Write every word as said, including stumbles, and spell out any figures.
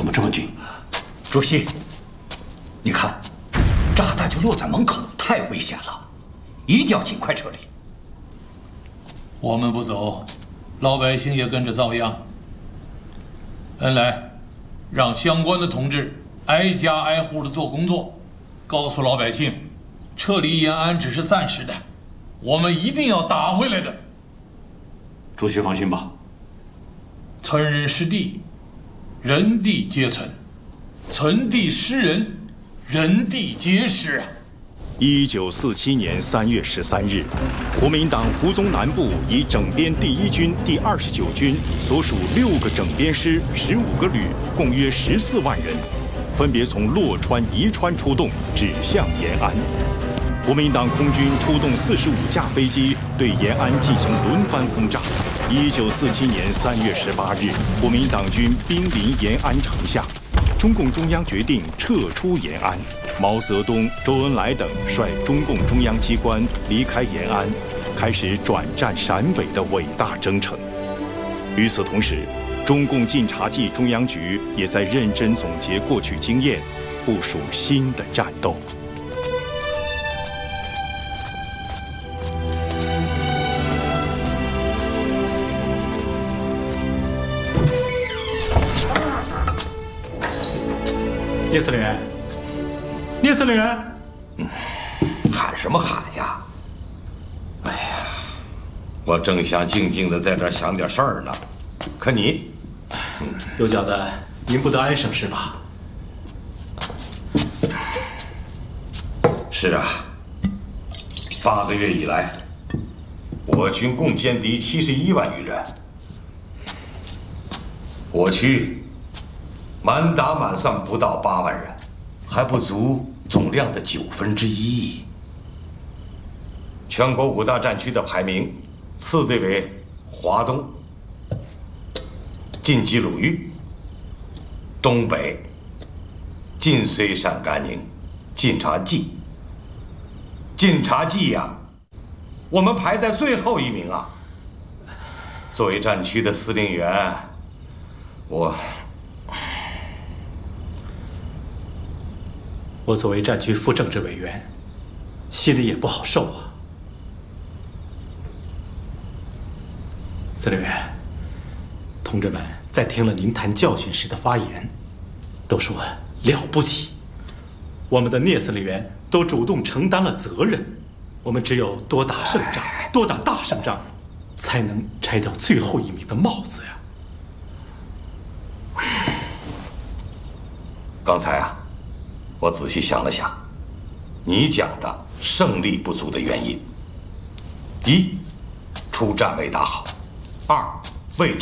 怎么这么紧？ 主席，你看，炸弹就落在门口，太危险了，一定要尽快撤离。 我们不走，老百姓也跟着遭殃。恩来，让相关的同志挨家挨户的做工作，告诉老百姓，撤离延安只是暂时的，我们一定要打回来的。 主席放心吧。 存人失地，人地皆存；存地失人，人地皆失啊！ 一九四七年三月十三日，国民党胡宗南部以整编第一军第二十九军所属六个整编师、十五个旅，共约十四万人，分别从洛川、宜川出动，指向延安。国民党空军出动四十五架飞机，对延安进行轮番轰炸。一九四七年三月十八日，国民党军兵临延安城下，中共中央决定撤出延安。毛泽东、周恩来等率中共中央机关离开延安，开始转战陕北的伟大征程。与此同时，中共晋察冀中央局也在认真总结过去经验，部署新的战斗。 聂司令员，聂司令员， 嗯，喊什么喊呀？哎呀，我正想静静的在这儿想点事儿呢，可你， 嗯，有觉得您不得安生是吧？ 是啊，八个月以来，我军共歼敌七十一万余人，我区满打满算不到八万人，还不足总量的九分之一。全国五大战区的排名，次队为华东、晋冀鲁豫、东北、晋绥陕甘宁、晋察冀。晋察冀呀，我们排在最后一名啊。作为战区的司令员，我。 我作为战区副政治委员，心里也不好受啊。司令员，同志们在听了您谈教训时的发言，都说了不起。我们的聂司令员都主动承担了责任，我们只有多打胜仗，多打大胜仗，才能摘掉最后一名的帽子呀。 刚才啊，我仔细想了想，你讲的胜利不足的原因：一，出战未打好；二，未